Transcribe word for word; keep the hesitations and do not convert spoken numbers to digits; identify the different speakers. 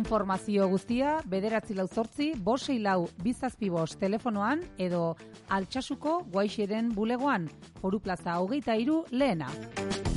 Speaker 1: Informazio guztia bederatzi lau zortzi, bosei lau bizazpi bost telefonoan edo Altsasuko Guaixiren bulegoan, Foru Plaza hogeita hiru lehena.